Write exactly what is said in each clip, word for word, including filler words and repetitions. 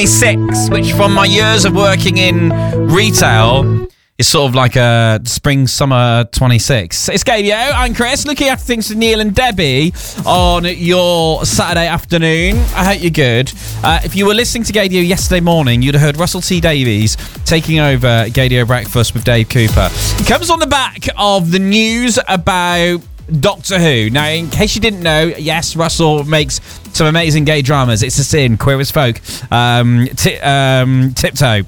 Six, which from my years of working in retail is sort of like a spring summer twenty-six. It's Gadio, I'm Chris, looking after things for Neil and Debbie on your Saturday afternoon. I hope you're good. Uh, if you were listening to Gadio yesterday morning, you'd have heard Russell T Davies taking over Gadio Breakfast with Dave Cooper. It comes on the back of the news about Doctor Who. Now, in case you didn't know, yes, Russell makes some amazing gay dramas. It's a Sin, Queer as Folk, um, t- um, Tiptoe.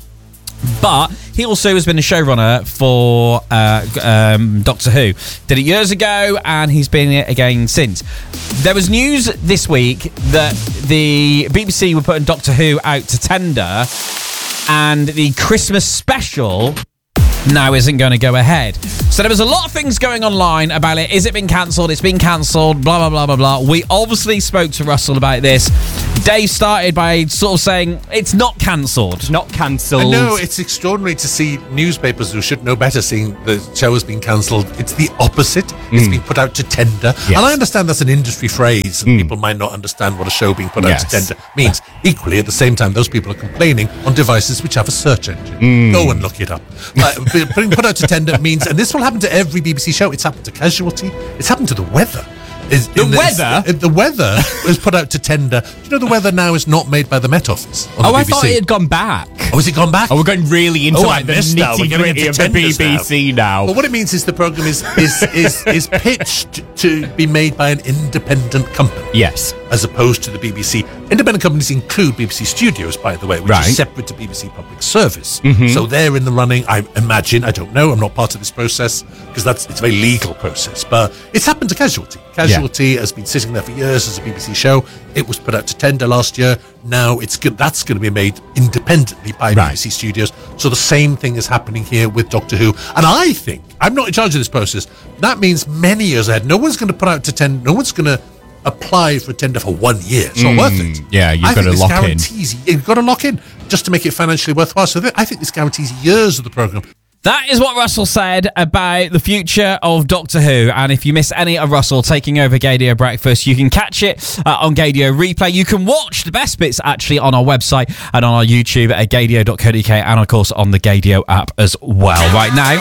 But he also has been a showrunner for uh, um, Doctor Who. Did it years ago, and he's been it again since. There was news this week that the B B C were putting Doctor Who out to tender, and the Christmas special now isn't going to go ahead. So there was a lot of things going online about it. Is it been cancelled? It's been cancelled, blah, blah, blah, blah, blah. We obviously spoke to Russell about this. Dave started by sort of saying it's not cancelled. Not cancelled. I know, it's extraordinary to see newspapers who should know better seeing the show has been cancelled. It's the opposite. Mm. It's been put out to tender. Yes. And I understand that's an industry phrase, and mm. people might not understand what a show being put yes. out to tender means. Equally, at the same time, those people are complaining on devices which have a search engine. Mm. Go and look it up. Uh, Putting put out to tender means, and this will happen to every B B C show, it's happened to Casualty, it's happened to The Weather. Is, the weather? This, the weather was put out to tender. Do you know the weather now is not made by the Met Office on oh, the I B B C? thought it had gone back. Oh, has it gone back? Oh, we're going really into oh, like the nitty-gritty of the B B C now. now. Well, what it means is the programme is is, is is pitched to be made by an independent company. Yes. As opposed to the B B C. Independent companies include B B C Studios, by the way, which right. is separate to B B C Public Service. Mm-hmm. So they're in the running, I imagine. I don't know. I'm not part of this process because that's it's a very legal process. But it's happened to Casualty. Casualty yeah. has been sitting there for years as a B B C show. It was put out to tender last year. Now it's good. That's going to be made independently by right. B B C Studios. So the same thing is happening here with Doctor Who. And I think, I'm not in charge of this process, that means many years ahead, no one's going to put out to tender, no one's going to apply for a tender for one year. It's mm, not worth it. Yeah, you've I got to lock in. You've got to lock in just to make it financially worthwhile. So I think this guarantees years of the programme. That is what Russell said about the future of Doctor Who. And if you miss any of Russell taking over Gadio Breakfast, you can catch it uh, on Gadio Replay. You can watch the best bits actually on our website and on our YouTube at gadio dot co dot uk and of course on the Gadio app as well. Right now,